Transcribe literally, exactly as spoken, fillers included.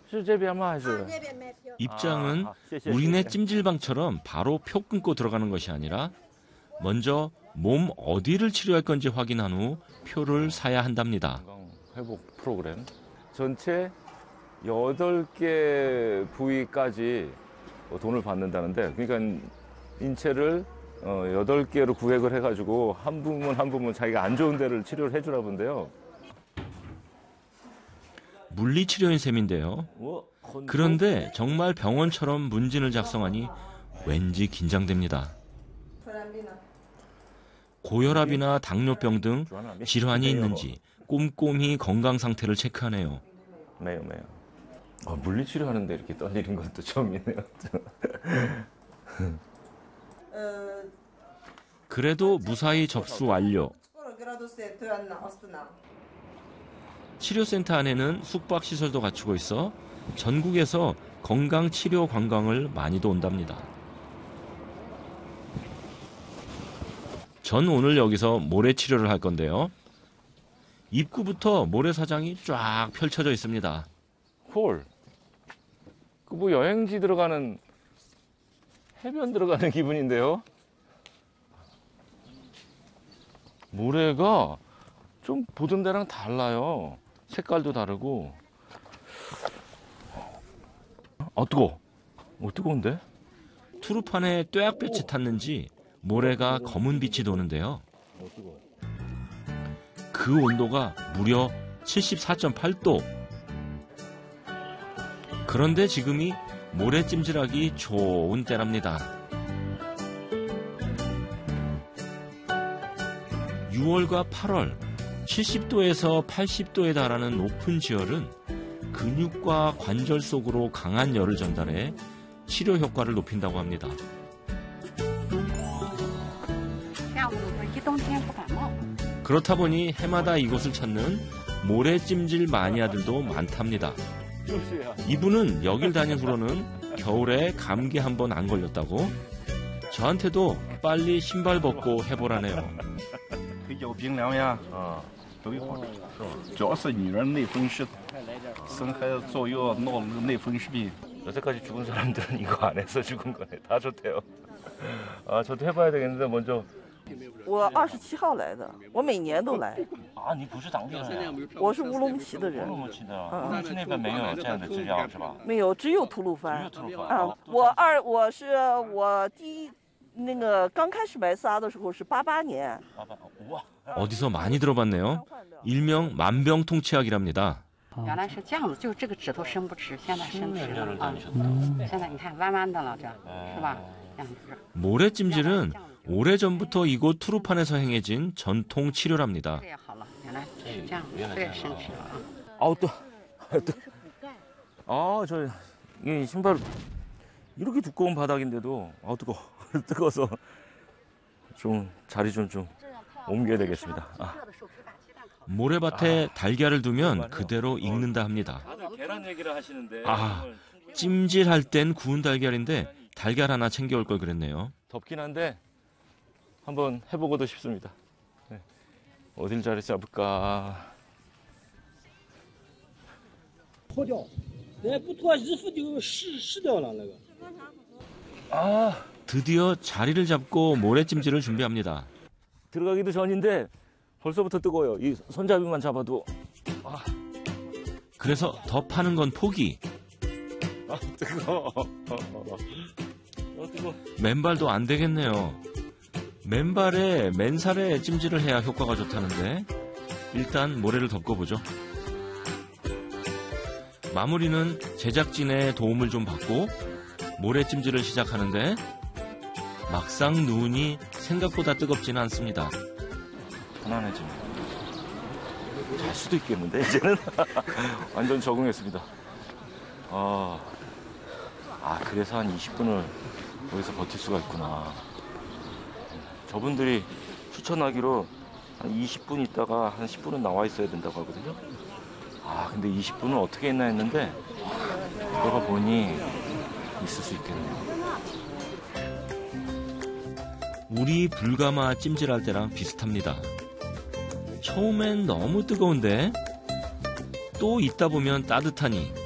입장은 우리네 찜질방처럼 바로 표 끊고 들어가는 것이 아니라 먼저 몸 어디를 치료할 건지 확인한 후 표를 사야 한답니다. 회복 프로그램 전체 여덟 개 부위까지 돈을 받는다는데, 그러니까 인체를 여덟 개로 구획을 해가지고 한 부분 한 부분 자기가 안 좋은 데를 치료를 해주나 본데요. 물리치료인 셈인데요. 그런데 정말 병원처럼 문진을 작성하니 왠지 긴장됩니다. 고혈압이나 당뇨병 등 질환이 있는지 꼼꼼히 건강 상태를 체크하네요. 매요, 매요. 아, 물리치료 하는데 이렇게 떨리는 것도 처음이네요. 그래도 무사히 접수 완료. 치료센터 안에는 숙박시설도 갖추고 있어 전국에서 건강치료 관광을 많이도 온답니다. 전 오늘 여기서 모래치료를 할 건데요. 입구부터 모래사장이 쫙 펼쳐져 있습니다. 홀. 그 뭐 여행지 들어가는, 해변 들어가는 기분인데요. 모래가 좀 보던 데랑 달라요. 색깔도 다르고. 아, 뜨거워. 어, 뜨거운데? 투르판에 뙤약볕이 탔는지 모래가 검은 빛이 도는데요. 그 온도가 무려 칠십사 점 팔 도. 그런데 지금이 모래찜질하기 좋은 때랍니다. 유월과 팔월, 칠십 도에서 팔십 도에 달하는 높은 지열은 근육과 관절 속으로 강한 열을 전달해 치료 효과를 높인다고 합니다. 그렇다 보니 해마다 이곳을 찾는 모래찜질 마니아들도 많답니다. 이분은 여길 다닌 후로는 겨울에 감기 한 번 안 걸렸다고 저한테도 빨리 신발 벗고 해보라네요. 여태까지 죽은 사람들은 이거 안 해서 죽은 거네. 다 좋대요. 아, 저도 해봐야 되겠는데 먼저. 我二十七号来的，我每年都来。 啊，你不是当地人？ 我是乌鲁木齐的人。 乌鲁木齐的，乌鲁木齐那边没有这样的治疗是吧？ 没有，只有吐鲁番。 只有吐鲁番。 啊，我二我是我第一那个刚开始白沙的时候是八八年。 어디서 많이 들어봤네요. 일명 만병통치약이랍니다. 原来是这样子，就这个指头伸不直，现在伸直了啊。现在你看弯弯的了，这是吧？这样子。 모래찜질은 오래전부터 이곳 투르판에서 행해진 전통 치료랍니다. 아우 또, 또. 아, 저 이 신발 이렇게 두꺼운 바닥인데도 아 뜨거, 뜨거워서 좀 자리 좀 좀 옮겨야 되겠습니다. 아. 모래밭에 아, 달걀을 두면 그대로 익는다 합니다. 다들 계란 얘기를 하시는데. 아, 찜질할 땐 구운 달걀인데 달걀 하나 챙겨올 걸 그랬네요. 덥긴 한데 한번 해보고도 싶습니다. 네. 어딜 자리 잡을까? 아, 드디어 자리를 잡고 모래찜질을 준비합니다. 들어가기도 전인데 벌써부터 뜨거워요. 이 손잡이만 잡아도. 아. 그래서 더 파는 건 포기. 아, 뜨거워. 어, 뜨거워. 맨발도 안 되겠네요. 맨발에 맨살에 찜질을 해야 효과가 좋다는데 일단 모래를 덮어보죠. 마무리는 제작진의 도움을 좀 받고 모래찜질을 시작하는데 막상 누우니 생각보다 뜨겁지는 않습니다. 편안해집니다. 잘 수도 있겠는데 이제는. 완전 적응했습니다. 아, 아 그래서 한 이십 분을 여기서 버틸 수가 있구나. 저분들이 추천하기로 한 이십 분 있다가 한 십 분은 나와 있어야 된다고 하거든요. 아 근데 이십 분은 어떻게 했나 했는데 들어가 보니 있을 수 있겠네요. 우리 불가마 찜질할 때랑 비슷합니다. 처음엔 너무 뜨거운데 또 있다 보면 따뜻하니